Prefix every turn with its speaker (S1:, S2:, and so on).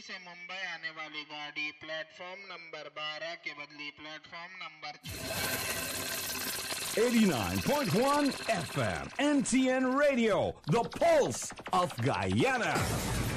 S1: से मुंबई आने वाली गाड़ी प्लेटफॉर्म नंबर 12 के बदले platform number
S2: 89.1 FM NTN Radio, the pulse of Guyana.